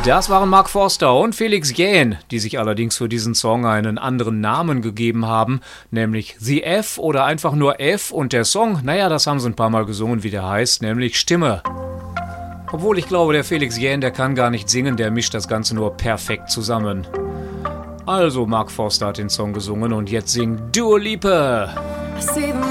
Das waren Mark Forster und Felix Jähn, die sich allerdings für diesen Song einen anderen Namen gegeben haben, nämlich The F oder einfach nur F, und der Song, naja, das haben sie ein paar Mal gesungen, wie der heißt, nämlich Stimme. Obwohl ich glaube, der Felix Jähn, der kann gar nicht singen, der mischt das Ganze nur perfekt zusammen. Also Mark Forster hat den Song gesungen und jetzt singt Dua Lipa.